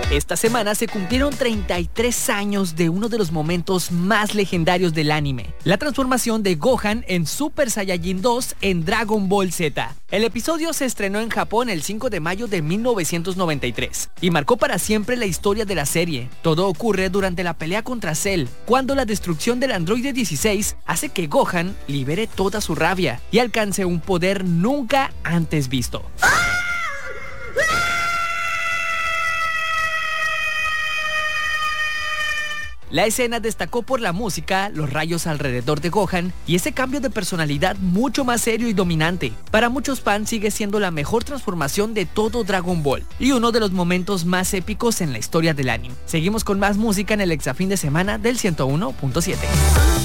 Esta semana se cumplieron 33 años de uno de los momentos más legendarios del anime, la transformación de Gohan en Super Saiyajin 2 en Dragon Ball Z. El episodio se estrenó en Japón el 5 de mayo de 1993 y marcó para siempre la historia de la serie. Todo ocurre durante la pelea contra Cell, cuando la destrucción del androide 16 hace que Gohan libere toda su rabia y alcance un poder nunca antes visto. La escena destacó por la música, los rayos alrededor de Gohan y ese cambio de personalidad mucho más serio y dominante. Para muchos fans sigue siendo la mejor transformación de todo Dragon Ball y uno de los momentos más épicos en la historia del anime. Seguimos con más música en el Exafín de Semana del 101.7.